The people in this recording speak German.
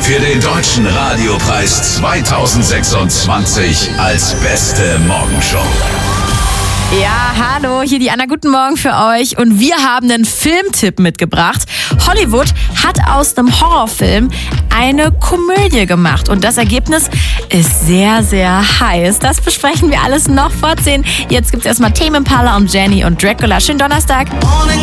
für den Deutschen Radiopreis 2026 als beste Morgenshow. Ja, hallo, hier die Anna, guten Morgen für euch und wir haben einen Filmtipp mitgebracht. Hollywood hat aus einem Horrorfilm eine Komödie gemacht und das Ergebnis ist sehr, sehr heiß. Das besprechen wir alles noch vor 10. Jetzt gibt's erstmal Tame Impala und Jenny und Dracula. Schönen Donnerstag.